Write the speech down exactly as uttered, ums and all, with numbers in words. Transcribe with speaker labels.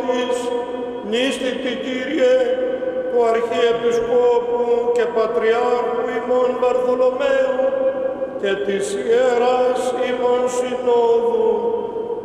Speaker 1: νήστητη Κύριε, του Αρχιεπισκόπου και Πατριάρχου ημών Βαρθολομαίου και της Ιεράς ημών Συνόδου,